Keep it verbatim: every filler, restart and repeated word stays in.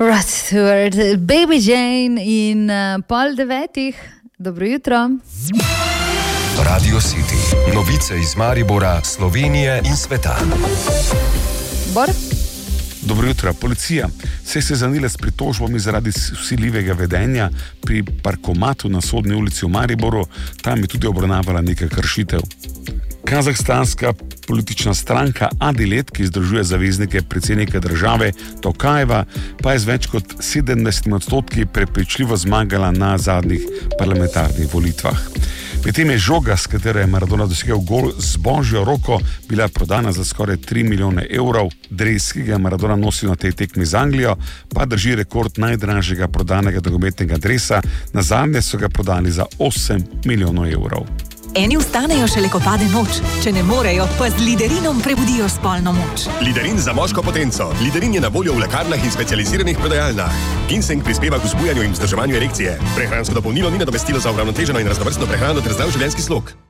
Rod Stewart, Baby Jane in uh, pol devetih. Dobro jutro. Radio City. Novice iz Maribora, Slovenije in sveta. Bor? Dobro jutro. Policija se je seznanila s pritožbami zaradi vsiljivega vedenja pri parkomatu na Sodni ulici v Mariboru. Tam je tudi obravnavala nekaj kršitev. Kazahstanska politična stranka Adilet, ki združuje zaveznike predsednika države Tokajeva, pa je z več kot sedemdeset odstotki prepričljivo zmagala na zadnjih parlamentarnih volitvah. Medtem je žoga, s katero je Maradona dosegel gol z božjo roko, bila prodana za skoraj tri milijone evrov. Dres, ki ga je Maradona nosil na tej tekmi z Anglijo, pa drži rekord najdražjega prodanega nogometnega dresa. Nazadnje so ga prodali za osem milijonov evrov. Eni vstanejo šele, ko pade noč. Če ne morejo, pa z Liderinom prebudijo spolno moč. Liderin za moško potenco. Liderin je na voljo v lekarnah in specializiranih prodajalnah. Ginseng prispeva k vzbujanju in vzdrževanju erekcije. Prehransko dopolnilo ni nadomestilo za uravnoteženo in raznovrstno prehrano ter zdrav življenjski slog.